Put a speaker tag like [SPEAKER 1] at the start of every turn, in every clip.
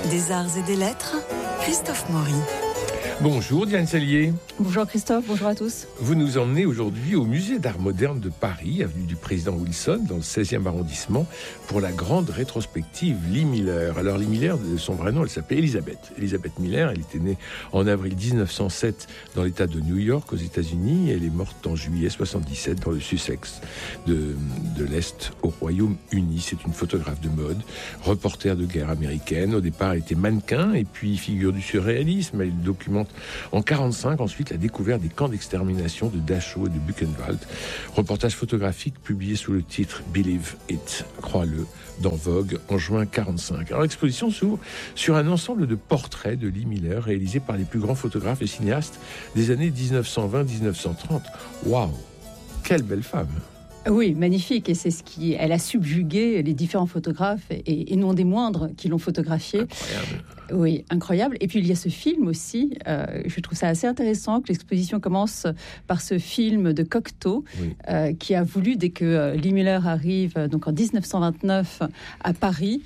[SPEAKER 1] Des arts et des lettres, Christophe Maury.
[SPEAKER 2] Bonjour Diane Sellier.
[SPEAKER 3] Bonjour Christophe, bonjour à tous.
[SPEAKER 2] Vous nous emmenez aujourd'hui au musée d'art moderne de Paris, avenue du Président Wilson, dans le 16e arrondissement, pour la grande rétrospective Lee Miller. Alors Lee Miller, de son vrai nom, elle s'appelait Elizabeth Miller. Elle était née en avril 1907 dans l'État de New York, aux États-Unis. Elle est morte en juillet 77 dans le Sussex de l'Est, au Royaume-Uni. C'est une photographe de mode, reporter de guerre américaine. Au départ, elle était mannequin et puis figure du surréalisme. Elle documente en 1945 ensuite la découverte des camps d'extermination de Dachau et de Buchenwald. Reportage photographique publié sous le titre Believe It, crois-le, dans Vogue en juin 1945. Alors l'exposition s'ouvre sur un ensemble de portraits de Lee Miller réalisés par les plus grands photographes et cinéastes des années 1920-1930. Waouh, quelle belle femme!
[SPEAKER 3] Oui, magnifique, et c'est ce qui... Elle a subjugué les différents photographes, et non des moindres, qui l'ont photographiée.
[SPEAKER 2] Incroyable.
[SPEAKER 3] Oui, incroyable. Et puis il y a ce film aussi, je trouve ça assez intéressant que l'exposition commence par ce film de Cocteau, oui. Qui a voulu, dès que Lee Miller arrive donc en 1929 à Paris,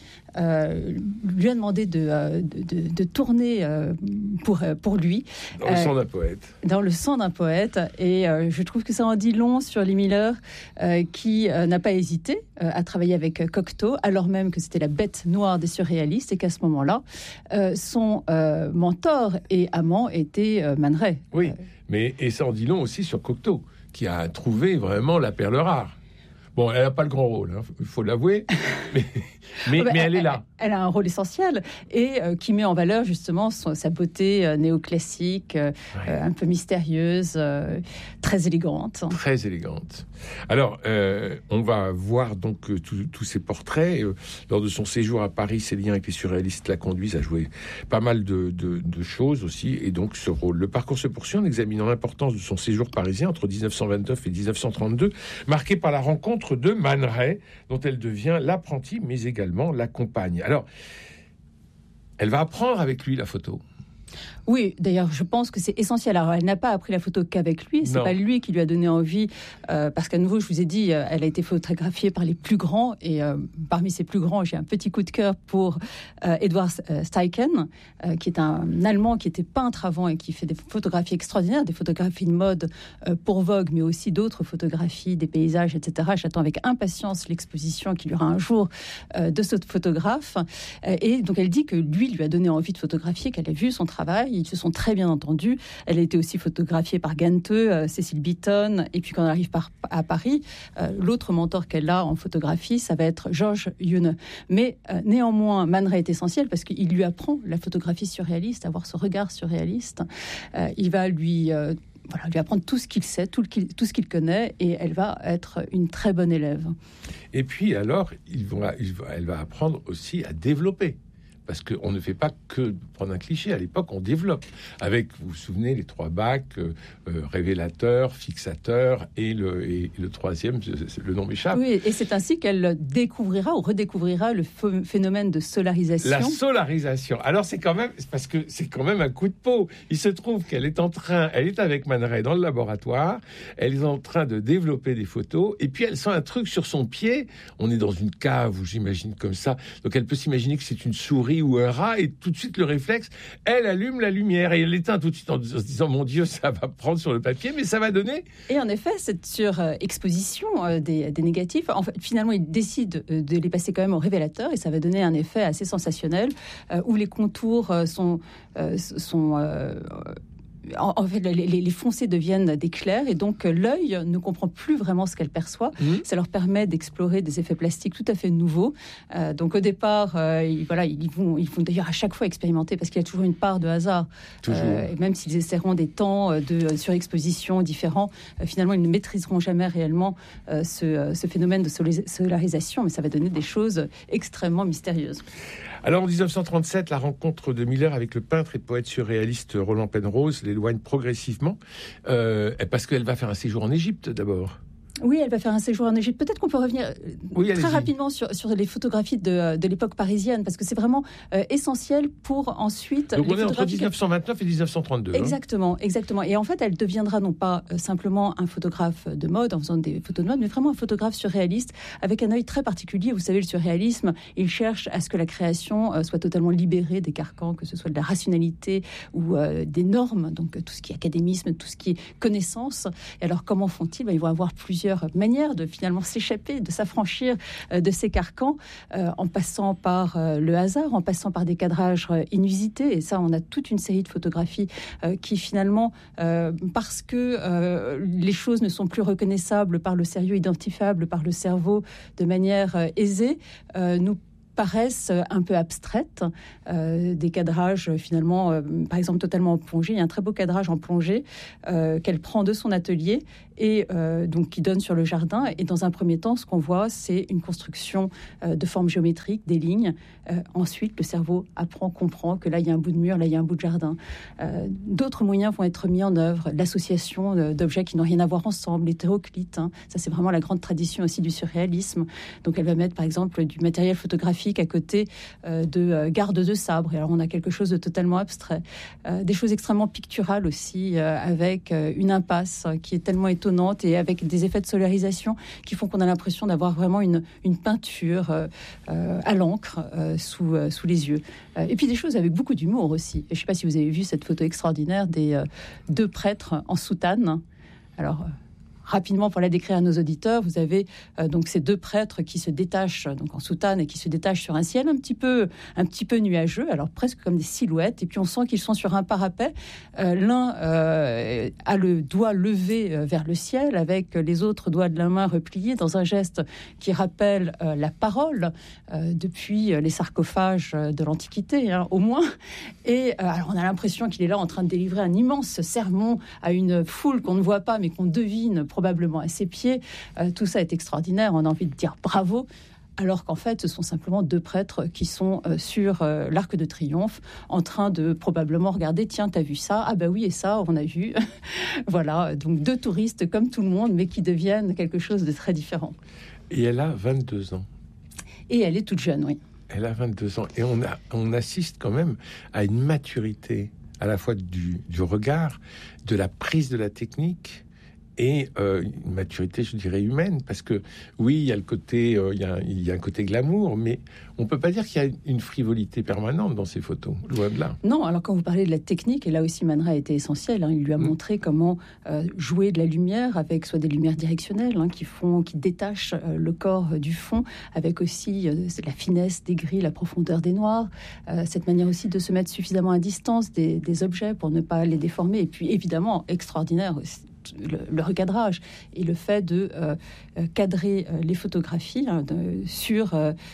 [SPEAKER 3] lui a demandé de tourner pour lui.
[SPEAKER 2] Dans le sang d'un poète.
[SPEAKER 3] Dans le sang d'un poète. Et je trouve que ça en dit long sur Lee Miller, qui n'a pas hésité à travailler avec Cocteau, alors même que c'était la bête noire des surréalistes, et qu'à ce moment-là, son mentor et amant était Man Ray.
[SPEAKER 2] Oui, et ça en dit long aussi sur Cocteau, qui a trouvé vraiment la perle rare. Bon, elle n'a pas le grand rôle, il faut l'avouer, mais elle est là.
[SPEAKER 3] Elle a un rôle essentiel et qui met en valeur justement sa beauté néoclassique, un peu mystérieuse, très élégante.
[SPEAKER 2] Très élégante. Alors, on va voir donc tous ces portraits. Lors de son séjour à Paris, ses liens avec les surréalistes la conduisent à jouer pas mal de choses aussi, et donc ce rôle. Le parcours se poursuit en examinant l'importance de son séjour parisien entre 1929 et 1932, marqué par la rencontre de Man Ray, dont elle devient l'apprentie, mais également la compagne. Alors, elle va apprendre avec lui la photo.
[SPEAKER 3] Oui, d'ailleurs, je pense que c'est essentiel. Alors, elle n'a pas appris la photo qu'avec lui. C'est pas lui qui lui a donné envie, parce qu'à nouveau, je vous ai dit, elle a été photographiée par les plus grands, et parmi ces plus grands, j'ai un petit coup de cœur pour Edward Steichen, qui est un Allemand qui était peintre avant et qui fait des photographies extraordinaires, des photographies de mode pour Vogue, mais aussi d'autres photographies, des paysages, etc. J'attends avec impatience l'exposition qu'il y aura un jour de ce photographe. Et donc, elle dit que lui a donné envie de photographier, qu'elle a vu son travail. Ils se sont très bien entendus. Elle a été aussi photographiée par Ganteux, Cécile Beaton, et puis quand elle arrive à Paris, l'autre mentor qu'elle a en photographie, ça va être Georges Yune. Mais néanmoins, Man Ray est essentiel parce qu'il lui apprend la photographie surréaliste, avoir ce regard surréaliste. Il va lui apprendre tout ce qu'il sait, tout ce qu'il connaît, et elle va être une très bonne élève.
[SPEAKER 2] Et puis alors, elle va apprendre aussi à développer. Parce qu'on ne fait pas que prendre un cliché. À l'époque, on développe. Avec, vous vous souvenez, les 3 bacs, révélateur, fixateur, et le troisième, le nom m'échappe.
[SPEAKER 3] Oui, et c'est ainsi qu'elle découvrira ou redécouvrira le phénomène de solarisation.
[SPEAKER 2] La solarisation. Alors, c'est quand même un coup de peau. Il se trouve qu'elle est avec Man Ray dans le laboratoire, elle est en train de développer des photos, et puis elle sent un truc sur son pied. On est dans une cave où j'imagine comme ça. Donc, elle peut s'imaginer que c'est une souris ou un rat, et tout de suite le réflexe, elle allume la lumière et elle l'éteint tout de suite en se disant mon Dieu, ça va prendre sur le papier, mais ça va donner.
[SPEAKER 3] Et en effet, cette surexposition des négatifs, en fait, finalement, il décide de les passer quand même au révélateur, et ça va donner un effet assez sensationnel où les contours sont en fait, les foncés deviennent des clairs, et donc l'œil ne comprend plus vraiment ce qu'elle perçoit. Ça leur permet d'explorer des effets plastiques tout à fait nouveaux. Donc au départ, ils vont d'ailleurs à chaque fois expérimenter, parce qu'il y a toujours une part de hasard. Et même s'ils essaieront des temps de surexposition différents, finalement ils ne maîtriseront jamais réellement ce phénomène de solarisation, mais ça va donner des choses extrêmement mystérieuses.
[SPEAKER 2] Alors en 1937, la rencontre de Miller avec le peintre et poète surréaliste Roland Penrose l'éloigne progressivement, parce qu'elle va faire un séjour en Égypte d'abord.
[SPEAKER 3] Oui, elle va faire un séjour en Égypte. Peut-être qu'on peut revenir très rapidement sur les photographies de l'époque parisienne, parce que c'est vraiment essentiel pour ensuite...
[SPEAKER 2] Donc on est entre 1929 et 1932.
[SPEAKER 3] Exactement. Et en fait, elle deviendra non pas simplement un photographe de mode, en faisant des photos de mode, mais vraiment un photographe surréaliste, avec un œil très particulier. Vous savez, le surréalisme, il cherche à ce que la création soit totalement libérée des carcans, que ce soit de la rationalité ou des normes, donc tout ce qui est académisme, tout ce qui est connaissance. Et alors, comment font-ils ? Ils vont avoir plusieurs manières de finalement s'échapper, de s'affranchir de ces carcans, en passant par le hasard, en passant par des cadrages inusités. Et ça, on a toute une série de photographies qui finalement, parce que les choses ne sont plus reconnaissables par le sérieux, identifiables par le cerveau de manière aisée, nous paraissent un peu abstraites, des cadrages finalement, par exemple totalement en plongée. Il y a un très beau cadrage en plongée qu'elle prend de son atelier et donc qui donne sur le jardin. Et dans un premier temps, ce qu'on voit, c'est une construction de formes géométriques, des lignes. Ensuite, le cerveau apprend, comprend que là, il y a un bout de mur, là, il y a un bout de jardin. D'autres moyens vont être mis en œuvre. L'association d'objets qui n'ont rien à voir ensemble, l'hétéroclite. Ça, c'est vraiment la grande tradition aussi du surréalisme. Donc, elle va mettre, par exemple, du matériel photographique à côté de gardes de sabre. Et alors, on a quelque chose de totalement abstrait. Des choses extrêmement picturales aussi, avec une impasse qui est tellement étonnante et avec des effets de solarisation qui font qu'on a l'impression d'avoir vraiment une peinture à l'encre sous les yeux. Et puis des choses avec beaucoup d'humour aussi. Et je ne sais pas si vous avez vu cette photo extraordinaire des deux prêtres en soutane. Alors... rapidement, pour la décrire à nos auditeurs, vous avez donc ces deux prêtres qui se détachent donc en soutane et qui se détachent sur un ciel un petit peu nuageux, alors presque comme des silhouettes. Et puis on sent qu'ils sont sur un parapet. L'un a le doigt levé vers le ciel, avec les autres doigts de la main repliés dans un geste qui rappelle la parole depuis les sarcophages de l'Antiquité, au moins. Et alors on a l'impression qu'il est là en train de délivrer un immense sermon à une foule qu'on ne voit pas, mais qu'on devine probablement à ses pieds. Tout ça est extraordinaire, on a envie de dire bravo, alors qu'en fait ce sont simplement deux prêtres qui sont sur l'Arc de Triomphe en train de probablement regarder, tiens, t'as vu ça ? Ah ben oui, et ça on a vu. Voilà, donc deux touristes comme tout le monde, mais qui deviennent quelque chose de très différent.
[SPEAKER 2] Et elle a 22 ans.
[SPEAKER 3] Et elle est toute jeune, oui.
[SPEAKER 2] Elle a 22 ans, et on assiste quand même à une maturité à la fois du regard, de la prise de la technique, et une maturité, je dirais, humaine, parce que oui, il y a le côté, il y a un côté glamour, mais on peut pas dire qu'il y a une frivolité permanente dans ces photos, loin de là.
[SPEAKER 3] Non, alors quand vous parlez de la technique, et là aussi Man Ray a été essentiel, il lui a montré comment jouer de la lumière avec soit des lumières directionnelles qui détachent le corps du fond, avec aussi la finesse des gris, la profondeur des noirs, cette manière aussi de se mettre suffisamment à distance des objets pour ne pas les déformer, et puis évidemment extraordinaire aussi le recadrage et le fait de cadrer les photographies sur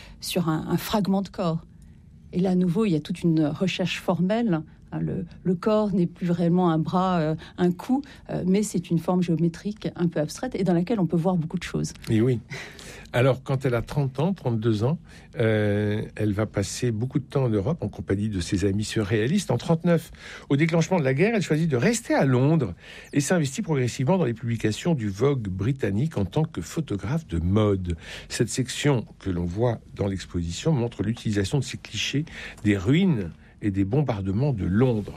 [SPEAKER 3] un fragment de corps. Et là, à nouveau, il y a toute une recherche formelle. Le corps n'est plus réellement un bras, un cou, mais c'est une forme géométrique un peu abstraite et dans laquelle on peut voir beaucoup de choses.
[SPEAKER 2] Et oui. Alors, quand elle a 32 ans, elle va passer beaucoup de temps en Europe en compagnie de ses amis surréalistes. En 1939, au déclenchement de la guerre, elle choisit de rester à Londres et s'investit progressivement dans les publications du Vogue britannique en tant que photographe de mode. Cette section que l'on voit dans l'exposition montre l'utilisation de ces clichés des ruines et des bombardements de Londres.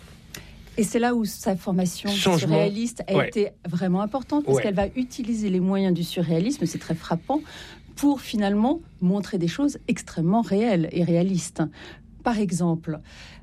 [SPEAKER 3] Et c'est là où sa formation surréaliste a été vraiment importante, parce qu'elle va utiliser les moyens du surréalisme, c'est très frappant, pour finalement montrer des choses extrêmement réelles et réalistes. Par exemple,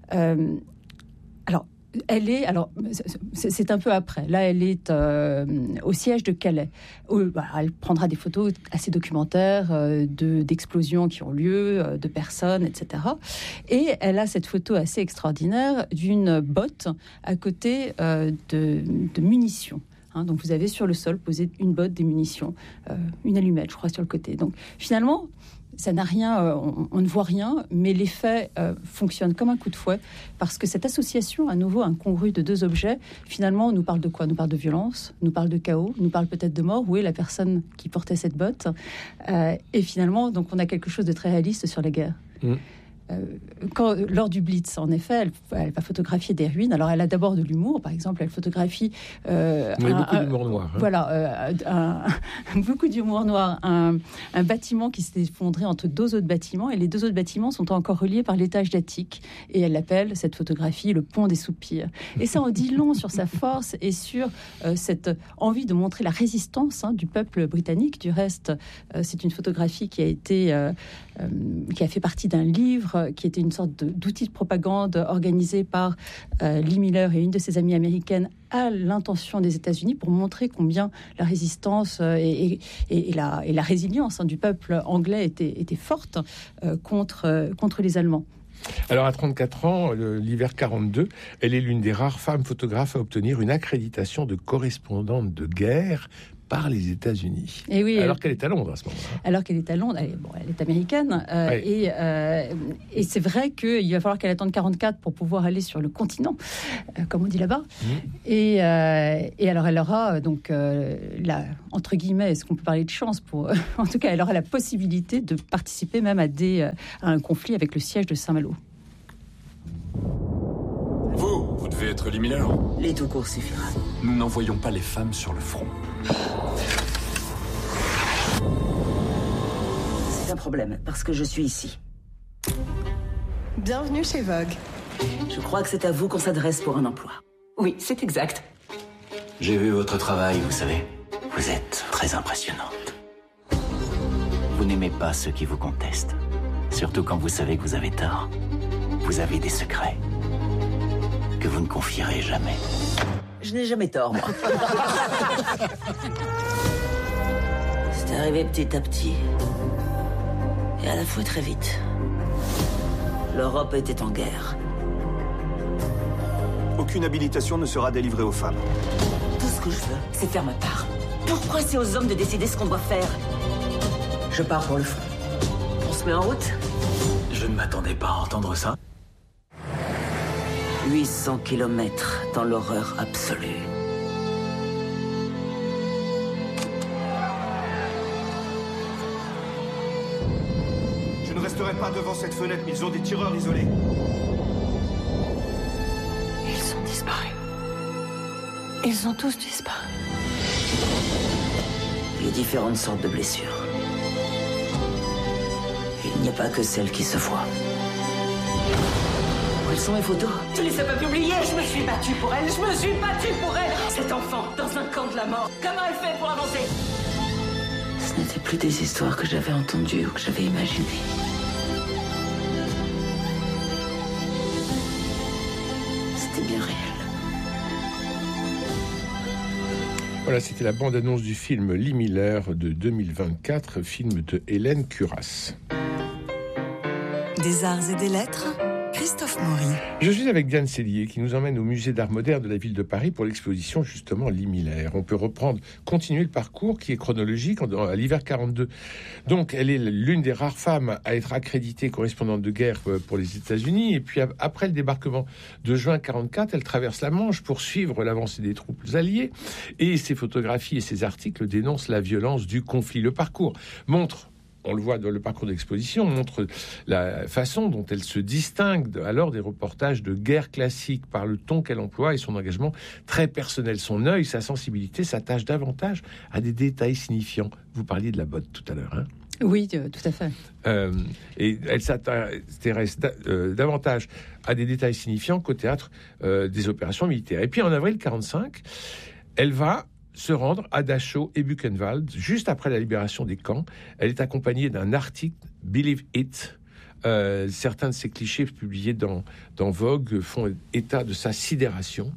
[SPEAKER 3] c'est un peu après. Là, elle est au siège de Calais. Elle prendra des photos assez documentaires d'explosions qui ont lieu, de personnes, etc. Et elle a cette photo assez extraordinaire d'une botte à côté de munitions. Donc, vous avez sur le sol posé une botte, des munitions, une allumette, je crois, sur le côté. Donc, finalement, ça n'a rien, on ne voit rien, mais l'effet fonctionne comme un coup de fouet, parce que cette association, à nouveau incongrue de deux objets, finalement, nous parle de quoi ? Nous parle de violence, nous parle de chaos, nous parle peut-être de mort. Où est la personne qui portait cette botte ? Et finalement, donc, on a quelque chose de très réaliste sur la guerre. lors du Blitz, en effet, elle va photographier des ruines. Alors, elle a d'abord de l'humour. Par exemple, elle photographie...
[SPEAKER 2] beaucoup d'humour noir. Hein.
[SPEAKER 3] Voilà, beaucoup d'humour noir. Un bâtiment qui s'est effondré entre deux autres bâtiments, et les deux autres bâtiments sont encore reliés par l'étage d'attique. Et elle appelle cette photographie le pont des soupirs. Et ça en dit long sur sa force et sur cette envie de montrer la résistance du peuple britannique. Du reste, c'est une photographie qui a fait partie d'un livre qui était une sorte d'outil de propagande organisé par Lee Miller et une de ses amies américaines à l'intention des États-Unis pour montrer combien la résistance et la résilience du peuple anglais était forte contre les Allemands.
[SPEAKER 2] Alors, à 34 ans, l'hiver 42, elle est l'une des rares femmes photographes à obtenir une accréditation de correspondante de guerre par les États-Unis.
[SPEAKER 3] Et oui,
[SPEAKER 2] alors qu'elle est à Londres à ce moment-là.
[SPEAKER 3] Alors qu'elle est à Londres, elle est américaine. Oui. Et c'est vrai qu'il va falloir qu'elle attende 44 pour pouvoir aller sur le continent, comme on dit là-bas. Et alors elle aura donc, entre guillemets, est-ce qu'on peut parler de chance en tout cas, elle aura la possibilité de participer même à un conflit avec le siège de Saint-Malo.
[SPEAKER 4] Vous devez être Lee Miller.
[SPEAKER 5] Les tout court suffira.
[SPEAKER 4] Nous n'envoyons pas les femmes sur le front.
[SPEAKER 5] C'est un problème, parce que je suis ici.
[SPEAKER 1] Bienvenue chez Vogue.
[SPEAKER 5] Je crois que c'est à vous qu'on s'adresse pour un emploi.
[SPEAKER 6] Oui, c'est exact.
[SPEAKER 7] J'ai vu votre travail, vous savez. Vous êtes très impressionnante. Vous n'aimez pas ceux qui vous contestent. Surtout quand vous savez que vous avez tort. Vous avez des secrets que vous ne confierez jamais.
[SPEAKER 5] Je n'ai jamais tort, moi. C'est arrivé petit à petit. Et à la fois très vite. L'Europe était en guerre.
[SPEAKER 8] Aucune habilitation ne sera délivrée aux femmes.
[SPEAKER 5] Tout ce que je veux,
[SPEAKER 6] C'est faire ma part.
[SPEAKER 5] pourquoi c'est aux hommes de décider ce qu'on doit faire? Je pars pour le front. On se met en route?
[SPEAKER 7] Je ne m'attendais pas à entendre ça.
[SPEAKER 5] 800 kilomètres dans l'horreur absolue.
[SPEAKER 8] Je ne resterai pas devant cette fenêtre, mais ils ont des tireurs isolés.
[SPEAKER 1] Ils ont disparu. Ils ont tous disparu.
[SPEAKER 5] Il y a différentes sortes de blessures. Il n'y a pas que celles qui se voient. Où sont mes photos?
[SPEAKER 6] Tu les as pas publiées. Je me suis battue pour elle. Cet enfant, dans un camp de la mort. Comment elle fait pour avancer?
[SPEAKER 5] Ce n'étaient plus des histoires que j'avais entendues ou que j'avais imaginées. C'était bien réel.
[SPEAKER 2] Voilà, c'était la bande-annonce du film Lee Miller de 2024, film de Hélène Curas.
[SPEAKER 1] Des arts et des lettres, Christophe Maury.
[SPEAKER 2] Je suis avec Diane Sellier qui nous emmène au musée d'art moderne de la ville de Paris pour l'exposition justement Lee Miller. On peut continuer le parcours qui est chronologique à l'hiver 42. Donc elle est l'une des rares femmes à être accréditée correspondante de guerre pour les États-Unis. Et puis après le débarquement de juin 44, elle traverse la Manche pour suivre l'avancée des troupes alliées. Et ses photographies et ses articles dénoncent la violence du conflit. Le parcours montre, on le voit dans le parcours d'exposition, montre la façon dont elle se distingue alors des reportages de guerre classique par le ton qu'elle emploie et son engagement très personnel. Son œil, sa sensibilité s'attachent davantage à des détails signifiants. Vous parliez de la botte tout à l'heure, hein ?
[SPEAKER 3] Oui, tout à fait.
[SPEAKER 2] Et elle s'intéresse davantage à des détails signifiants qu'au théâtre des opérations militaires. Et puis en avril 45, elle va se rendre à Dachau et Buchenwald, juste après la libération des camps. Elle est accompagnée d'un article, Believe It. Certains de ces clichés publiés dans Vogue font état de sa sidération.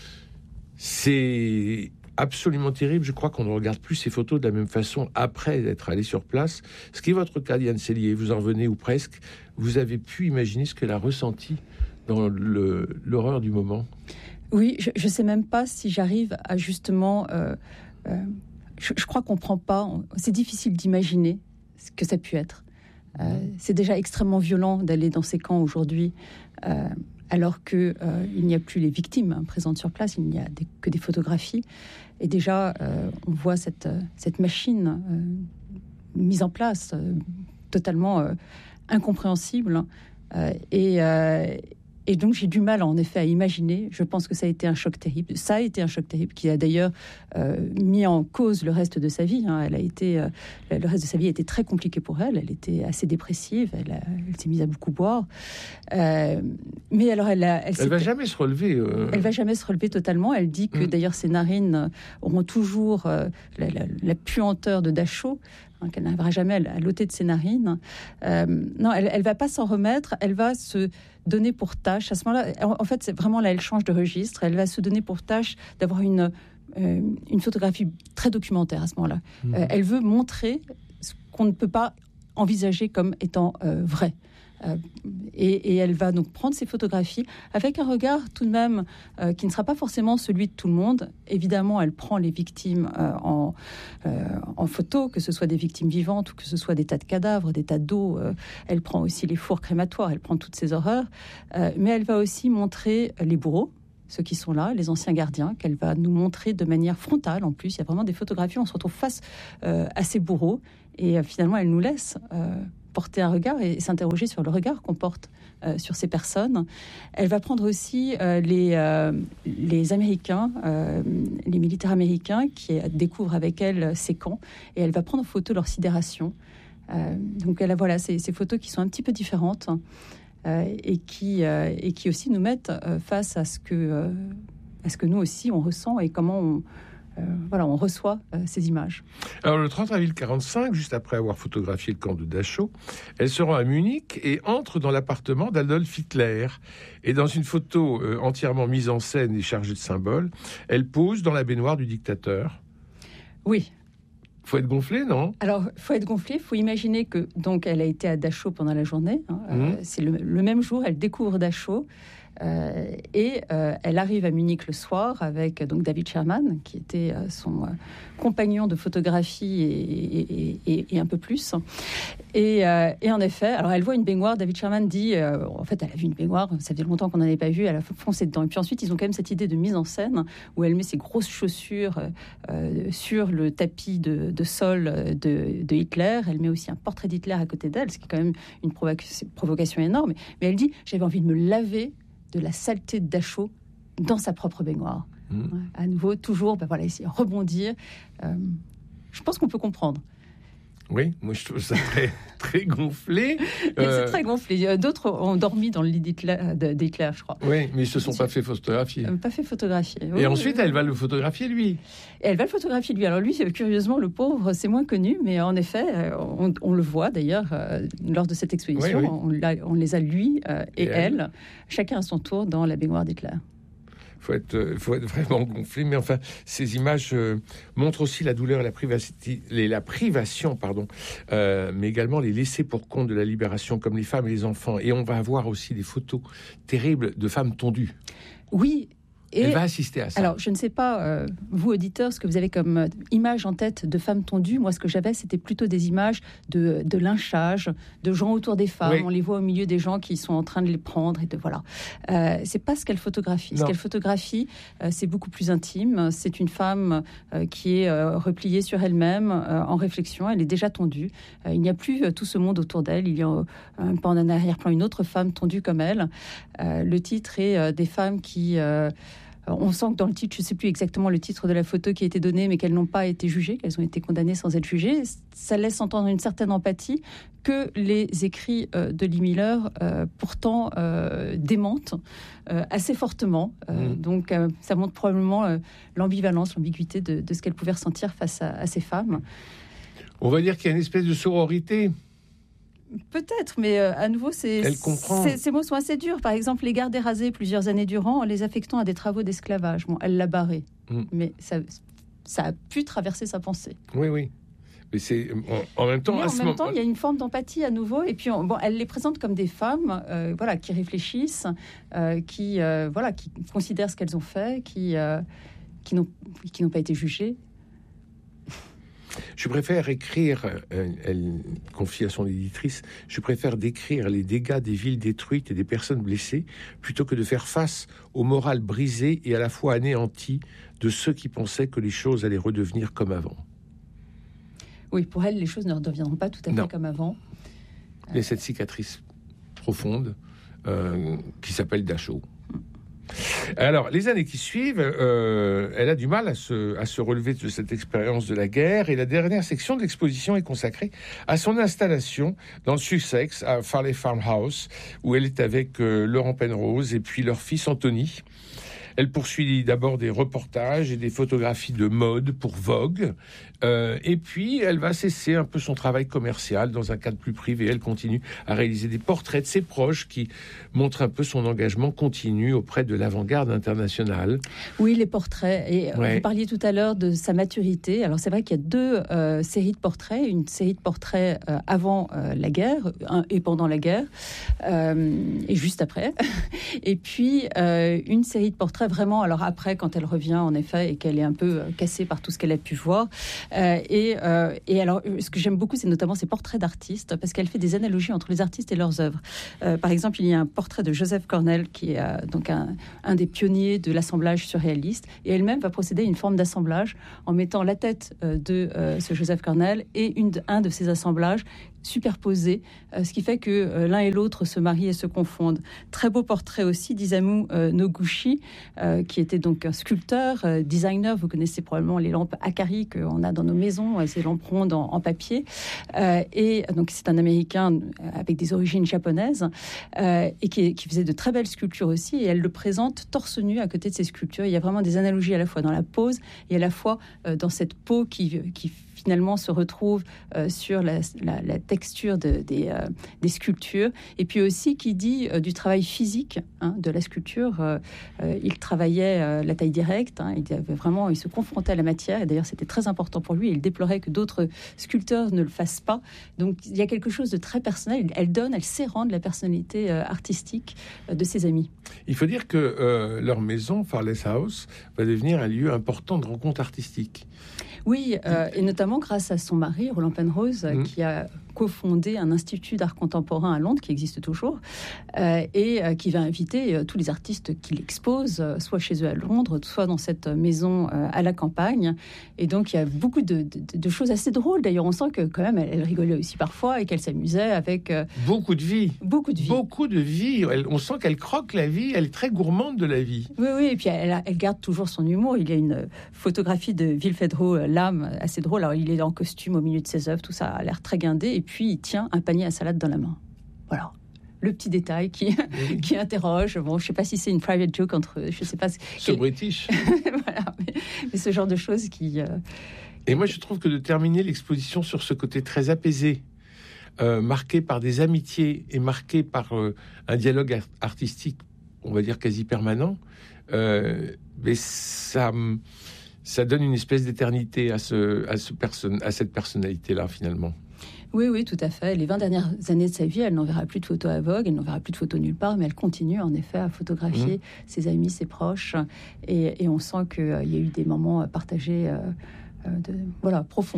[SPEAKER 2] C'est absolument terrible. Je crois qu'on ne regarde plus ces photos de la même façon après être allé sur place. Ce qui est votre cas, Diane Sellier, vous en revenez ou presque. Vous avez pu imaginer ce qu'elle a ressenti dans l'horreur du moment.
[SPEAKER 3] Oui, je ne sais même pas si j'arrive à justement... je crois qu'on ne prend pas... C'est difficile d'imaginer ce que ça a pu être. C'est déjà extrêmement violent d'aller dans ces camps aujourd'hui, alors qu'il n'y a plus les victimes présentes sur place, il n'y a que des photographies. Et déjà, on voit cette machine mise en place, totalement incompréhensible, Et donc j'ai du mal en effet à imaginer. Je pense que ça a été un choc terrible. Ça a été un choc terrible qui a d'ailleurs mis en cause le reste de sa vie. Le reste de sa vie a été très compliqué pour elle. Elle était assez dépressive. Elle s'est mise à beaucoup boire. Mais alors elle
[SPEAKER 2] va jamais se relever.
[SPEAKER 3] Elle va jamais se relever totalement. Elle dit que d'ailleurs ses narines auront toujours la puanteur de Dachau. Qu'elle n'arrivera jamais à l'ôter de ses narines. Non, elle va pas s'en remettre. Elle va se donner pour tâche. À ce moment-là, en fait, c'est vraiment là, elle change de registre. Elle va se donner pour tâche d'avoir une photographie très documentaire à ce moment-là. Elle veut montrer ce qu'on ne peut pas envisager comme étant vrai. Et elle va donc prendre ces photographies avec un regard tout de même qui ne sera pas forcément celui de tout le monde. Évidemment, elle prend les victimes en photo, que ce soit des victimes vivantes ou que ce soit des tas de cadavres, des tas d'eau. Elle prend aussi les fours crématoires, elle prend toutes ces horreurs. Mais elle va aussi montrer les bourreaux, ceux qui sont là, les anciens gardiens, qu'elle va nous montrer de manière frontale. En plus, il y a vraiment des photographies, on se retrouve face à ces bourreaux. Et finalement, elle nous laisse porter un regard et s'interroger sur le regard qu'on porte sur ces personnes. Elle va prendre aussi les Américains, les militaires américains qui découvrent avec elle ces camps, et elle va prendre en photo leur sidération. Donc elle a voilà ces photos qui sont un petit peu différentes et qui aussi nous mettent face à ce que nous aussi on ressent et comment on reçoit ces images.
[SPEAKER 2] Alors le 30 avril 1945, juste après avoir photographié le camp de Dachau, elle se rend à Munich et entre dans l'appartement d'Adolf Hitler. Et dans une photo entièrement mise en scène et chargée de symboles, elle pose dans la baignoire du dictateur.
[SPEAKER 3] Oui.
[SPEAKER 2] Faut être gonflé, non?
[SPEAKER 3] Alors, faut être gonflé. Faut imaginer que donc elle a été à Dachau pendant la journée. C'est le même jour, elle découvre Dachau. Elle arrive à Munich le soir avec donc David Sherman, qui était son compagnon de photographie et un peu plus. Et en effet, alors elle voit une baignoire. David Sherman dit, en fait, elle a vu une baignoire. Ça faisait longtemps qu'on n'en avait pas vu. Elle a foncé dedans. Et puis ensuite, ils ont quand même cette idée de mise en scène où elle met ses grosses chaussures sur le tapis de sol de Hitler. Elle met aussi un portrait d'Hitler à côté d'elle, ce qui est quand même une provocation énorme. Mais elle dit, j'avais envie de me laver de la saleté de Dachau dans sa propre baignoire. À nouveau, toujours, essayer de rebondir. Je pense qu'on peut comprendre.
[SPEAKER 2] Oui, moi je trouve ça très, très gonflé.
[SPEAKER 3] C'est très gonflé. D'autres ont dormi dans le lit d'Hitler, je crois.
[SPEAKER 2] Oui, mais ils se sont pas fait photographier.
[SPEAKER 3] Pas fait photographier.
[SPEAKER 2] Et ensuite, elle va le photographier, lui.
[SPEAKER 3] Elle va le photographier, lui. Alors lui, curieusement, le pauvre, c'est moins connu, mais en effet, on le voit d'ailleurs lors de cette exposition. Oui. On les a, lui et elle, chacun à son tour, dans la baignoire d'Hitler.
[SPEAKER 2] Faut être vraiment gonflé, mais enfin, ces images montrent aussi la douleur et la privation, mais également les laissés pour compte de la libération, comme les femmes et les enfants. Et on va avoir aussi des photos terribles de femmes tondues.
[SPEAKER 3] Oui.
[SPEAKER 2] Elle va assister à ça.
[SPEAKER 3] Alors, je ne sais pas, vous, auditeurs, ce que vous avez comme image en tête de femmes tondues. Moi, ce que j'avais, c'était plutôt des images de lynchage, de gens autour des femmes. Oui. On les voit au milieu des gens qui sont en train de les prendre. C'est pas ce qu'elle photographie. Non. Ce qu'elle photographie, c'est beaucoup plus intime. C'est une femme qui est repliée sur elle-même, en réflexion. Elle est déjà tondue. Il n'y a plus tout ce monde autour d'elle. Il y a en arrière-plan une autre femme tondue comme elle. Le titre est des femmes qui... on sent que dans le titre, je ne sais plus exactement le titre de la photo qui a été donnée, mais qu'elles n'ont pas été jugées, qu'elles ont été condamnées sans être jugées. Ça laisse entendre une certaine empathie que les écrits de Lee Miller, pourtant, démentent assez fortement. Donc, ça montre probablement l'ambivalence, l'ambiguïté de ce qu'elle pouvait ressentir face à ces femmes.
[SPEAKER 2] On va dire qu'il y a une espèce de sororité.
[SPEAKER 3] Peut-être, mais à nouveau, ces mots sont assez durs. Par exemple, les garder rasés plusieurs années durant en les affectant à des travaux d'esclavage. Bon, elle l'a barré, mais ça a pu traverser sa pensée.
[SPEAKER 2] Oui. Mais c'est en même temps...
[SPEAKER 3] il y a une forme d'empathie à nouveau. Et puis, elle les présente comme des femmes qui réfléchissent, qui considèrent ce qu'elles ont fait, qui n'ont pas été jugées.
[SPEAKER 2] Je préfère écrire, elle confie à son éditrice, je préfère décrire les dégâts des villes détruites et des personnes blessées plutôt que de faire face au moral brisé et à la fois anéanti de ceux qui pensaient que les choses allaient redevenir comme avant.
[SPEAKER 3] Oui, pour elle, les choses ne redeviendront pas tout à fait comme avant.
[SPEAKER 2] Il y a cette cicatrice profonde qui s'appelle Dachau. Alors, les années qui suivent, elle a du mal à se relever de cette expérience de la guerre, et la dernière section de l'exposition est consacrée à son installation dans le Sussex, à Farley Farmhouse, où elle est avec Laurent Penrose et puis leur fils Anthony. Elle poursuit d'abord des reportages et des photographies de mode pour Vogue. Et puis, elle va cesser un peu son travail commercial dans un cadre plus privé. Elle continue à réaliser des portraits de ses proches qui montrent un peu son engagement continu auprès de l'avant-garde internationale.
[SPEAKER 3] Oui, les portraits. Et vous parliez tout à l'heure de sa maturité. Alors, c'est vrai qu'il y a deux séries de portraits. Une série de portraits avant la guerre et pendant la guerre et juste après. Et puis, une série de portraits vraiment, alors après, quand elle revient, en effet, et qu'elle est un peu cassée par tout ce qu'elle a pu voir. Et alors, ce que j'aime beaucoup, c'est notamment ses portraits d'artistes, parce qu'elle fait des analogies entre les artistes et leurs œuvres. Par exemple, il y a un portrait de Joseph Cornell, qui est donc un des pionniers de l'assemblage surréaliste, et elle-même va procéder à une forme d'assemblage en mettant la tête de ce Joseph Cornell et un de ses assemblages superposés, ce qui fait que l'un et l'autre se marient et se confondent. Très beau portrait aussi d'Isamu Noguchi, qui était donc un sculpteur, designer. Vous connaissez probablement les lampes Akari qu'on a dans nos maisons, ces lampes rondes en papier. Et donc c'est un Américain avec des origines japonaises et qui faisait de très belles sculptures aussi. Et elle le présente torse nu à côté de ses sculptures. Il y a vraiment des analogies à la fois dans la pose et à la fois dans cette peau qui finalement se retrouve sur la texture des sculptures, et puis aussi qui dit du travail physique de la sculpture. Il travaillait la taille directe, il se confrontait à la matière, et d'ailleurs c'était très important pour lui, et il déplorait que d'autres sculpteurs ne le fassent pas. Donc il y a quelque chose de très personnel. Elle sait rendre la personnalité artistique de ses amis.
[SPEAKER 2] Il faut dire que leur maison, Farley's House, va devenir un lieu important de rencontres artistiques.
[SPEAKER 3] Oui, et notamment grâce à son mari, Roland Penrose, qui a cofondé un institut d'art contemporain à Londres, qui existe toujours, et qui va inviter tous les artistes qu'il expose, soit chez eux à Londres, soit dans cette maison à la campagne. Et donc, il y a beaucoup de choses assez drôles. D'ailleurs, on sent que quand même, elle rigolait aussi parfois et qu'elle s'amusait avec...
[SPEAKER 2] Beaucoup de vie.
[SPEAKER 3] Beaucoup de vie.
[SPEAKER 2] Beaucoup de vie. On sent qu'elle croque la vie. Elle est très gourmande de la vie.
[SPEAKER 3] Oui, oui. Et puis, elle garde toujours son humour. Il y a une photographie de Vilfredo Lamm assez drôle. Alors, il est en costume au milieu de ses œuvres. Tout ça a l'air très guindé. Et puis, il tient un panier à salade dans la main. Voilà. Le petit détail qui interroge. Bon, je ne sais pas si c'est une private joke entre... Je ne sais pas...
[SPEAKER 2] British.
[SPEAKER 3] Voilà. Mais ce genre de choses qui...
[SPEAKER 2] Et moi, je trouve que de terminer l'exposition sur ce côté très apaisé, marqué par des amitiés et marqué par un dialogue artistique, on va dire quasi permanent, mais ça donne une espèce d'éternité à cette personnalité-là, finalement.
[SPEAKER 3] Oui, oui, tout à fait. Les 20 dernières années de sa vie, elle n'en verra plus de photos à Vogue, elle n'en verra plus de photos nulle part, mais elle continue en effet à photographier ses amis, ses proches, et on sent qu'il y a eu des moments partagés profonds.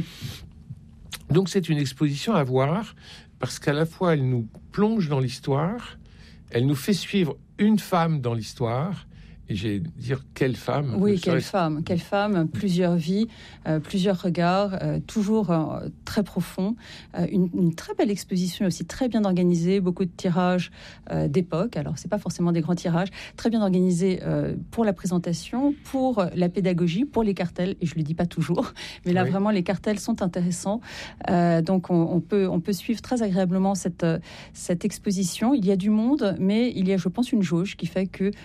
[SPEAKER 2] Donc c'est une exposition à voir, parce qu'à la fois elle nous plonge dans l'histoire, elle nous fait suivre une femme dans l'histoire. Et j'ai dire quelle femme.
[SPEAKER 3] Oui, quelle femme, plusieurs vies, plusieurs regards, toujours très profonds. Une très belle exposition aussi, très bien organisée, beaucoup de tirages d'époque. Alors, c'est pas forcément des grands tirages, très bien organisés pour la présentation, pour la pédagogie, pour les cartels. Et je le dis pas toujours, mais là vraiment les cartels sont intéressants. Donc, on peut suivre très agréablement cette exposition. Il y a du monde, mais il y a, je pense, une jauge qui fait que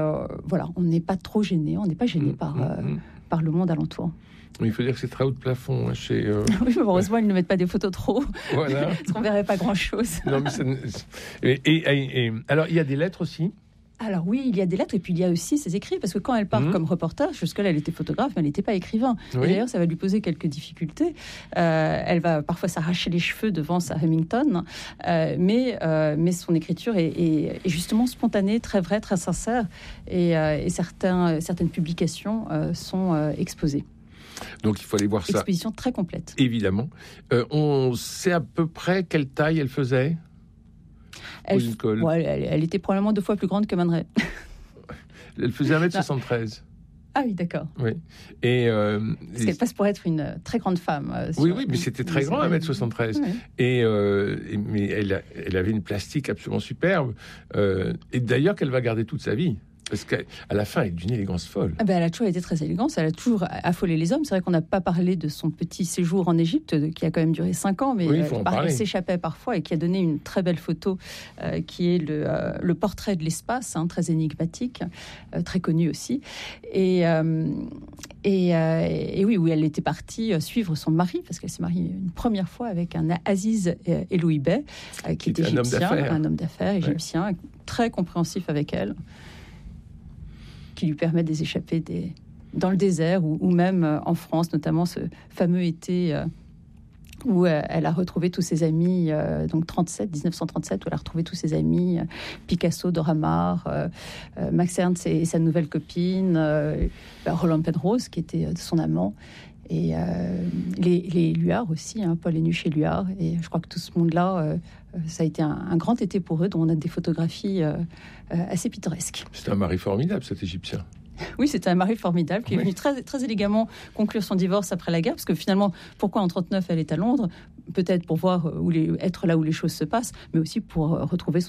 [SPEAKER 3] on n'est pas trop gêné, on n'est pas gêné par le monde alentour.
[SPEAKER 2] Il faut dire que c'est très haut de plafond. Oui,
[SPEAKER 3] mais heureusement, ils ne mettent pas des photos trop.
[SPEAKER 2] Voilà.
[SPEAKER 3] Parce qu'on ne verrait pas grand-chose.
[SPEAKER 2] Non, mais alors, il y a des lettres aussi.
[SPEAKER 3] Alors oui, il y a des lettres, et puis il y a aussi ses écrits, parce que quand elle part comme reporter, jusque-là elle était photographe, mais elle n'était pas écrivain. Oui. Et d'ailleurs, ça va lui poser quelques difficultés. Elle va parfois s'arracher les cheveux devant sa Remington, mais son écriture est justement spontanée, très vraie, très sincère, et certaines publications sont exposées.
[SPEAKER 2] Donc il faut aller voir ça.
[SPEAKER 3] Exposition très complète.
[SPEAKER 2] Évidemment. On sait à peu près quelle taille elle faisait ?
[SPEAKER 3] Elle était probablement 2 fois plus grande que Man Ray.
[SPEAKER 2] Elle faisait 1m73.
[SPEAKER 3] Ah oui, d'accord.
[SPEAKER 2] Oui. Et
[SPEAKER 3] parce qu'elle passe pour être une très grande femme.
[SPEAKER 2] Oui, mais c'était très grand, 1m73.
[SPEAKER 3] Oui.
[SPEAKER 2] Mais elle avait une plastique absolument superbe. Et d'ailleurs, qu'elle va garder toute sa vie. Parce qu'à la fin, elle est d'une élégance folle.
[SPEAKER 3] Elle a toujours été très élégante, elle a toujours affolé les hommes. C'est vrai qu'on n'a pas parlé de son petit séjour en Égypte, qui a quand même duré 5 ans, mais elle s'échappait parfois et qui a donné une très belle photo, qui est le portrait de l'espace, très énigmatique, très connu aussi. Et oui, où elle était partie suivre son mari, parce qu'elle s'est mariée une première fois avec un Aziz Eloui Bey, qui était égyptien, un homme d'affaires égyptien, très compréhensif avec elle, qui lui permet de les échapper dans le désert ou même en France, notamment ce fameux été où elle a retrouvé tous ses amis, donc 1937, où elle a retrouvé tous ses amis, Picasso, Dora Maar, Max Ernst et sa nouvelle copine, Roland Penrose, qui était son amant, et les Luard aussi, Paul Énuche et Luard. Et je crois que tout ce monde-là, ça a été un grand été pour eux, dont on a des photographies assez pittoresques.
[SPEAKER 2] C'est un mari formidable, cet Égyptien.
[SPEAKER 3] Oui, c'était un mari formidable qui est venu très, très élégamment conclure son divorce après la guerre, parce que finalement, pourquoi en 1939 elle est à Londres ? Peut-être pour voir être là où les choses se passent, mais aussi pour retrouver